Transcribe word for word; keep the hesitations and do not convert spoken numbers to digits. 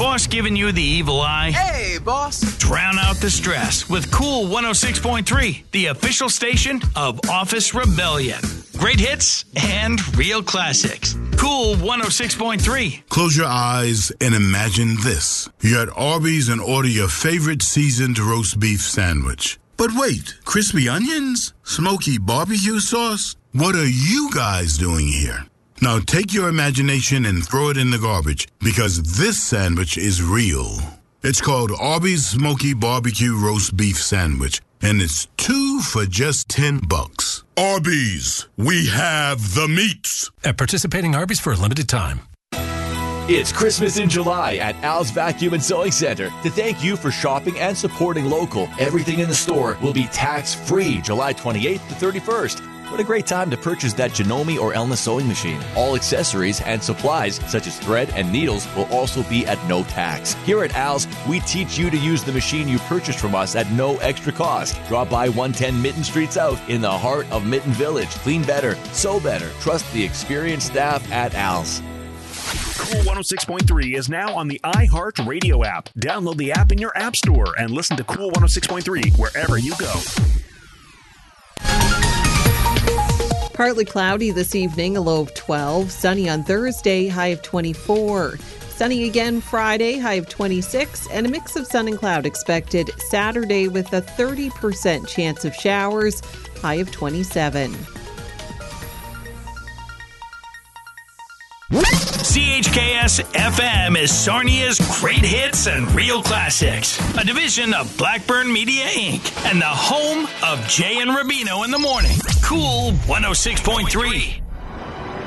Boss giving you the evil eye? Hey, boss. Drown out the stress with Cool one oh six point three, the official station of Office Rebellion. Great hits and real classics. Cool one oh six point three. Close your eyes and imagine this. You're at Arby's and order your favorite seasoned roast beef sandwich. But wait, crispy onions? Smoky barbecue sauce? What are you guys doing here? Now take your imagination and throw it in the garbage, because this sandwich is real. It's called Arby's Smoky Barbecue Roast Beef Sandwich, and it's two for just ten bucks. Arby's, we have the meats. At participating Arby's for a limited time. It's Christmas in July at Al's Vacuum and Sewing Center. To thank you for shopping and supporting local, everything in the store will be tax-free July twenty-eighth to thirty-first. What a great time to purchase that Janome or Elna sewing machine. All accessories and supplies, such as thread and needles, will also be at no tax. Here at Al's, we teach you to use the machine you purchased from us at no extra cost. Drop by one ten Mitten Street South in the heart of Mitten Village. Clean better, sew better. Trust the experienced staff at Al's. Cool one oh six point three is now on the iHeart Radio app. Download the app in your app store and listen to Cool one oh six point three wherever you go. Partly cloudy this evening, a low of twelve. Sunny on Thursday, high of twenty-four. Sunny again Friday, high of twenty-six. And a mix of sun and cloud expected Saturday with a thirty percent chance of showers, high of twenty-seven. C H K S F M is Sarnia's Great Hits and Real Classics, a division of Blackburn Media, Incorporated, and the home of Jay and Rubino in the morning. Cool one oh six point three.